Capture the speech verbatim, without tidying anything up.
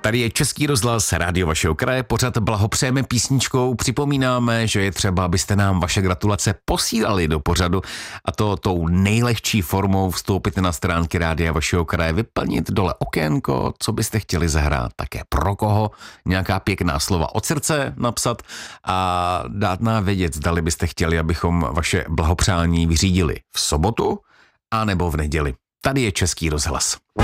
Tady je Český rozhlas, rádio vašeho kraje, pořad blahopřejeme písničkou. Připomínáme, že je třeba, abyste nám vaše gratulace posílali do pořadu, a to tou nejlehčí formou vstoupit na stránky rádia vašeho kraje, vyplnit dole okénko, co byste chtěli zahrát, také pro koho, nějaká pěkná slova od srdce napsat a dát nám vědět, zdali byste chtěli, abychom vaše blahopřání vyřídili v sobotu a nebo v neděli. Tady je Český rozhlas.